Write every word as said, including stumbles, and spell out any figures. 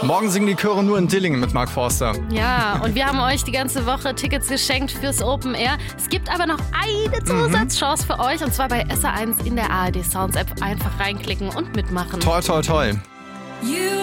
Morgen singen die Chöre nur in Dillingen mit Mark Forster. Ja, und wir haben euch die ganze Woche Tickets geschenkt fürs Open Air. Es gibt aber noch eine Zusatzchance für euch, und zwar bei S R eins in der A R D Sounds App. Einfach reinklicken und mitmachen. Toll, toll, toll.